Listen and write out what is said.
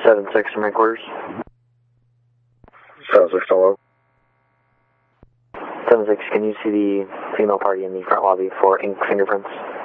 7-6 from headquarters. 7-6, hello. 7-6, can you see the female party in the front lobby for ink fingerprints?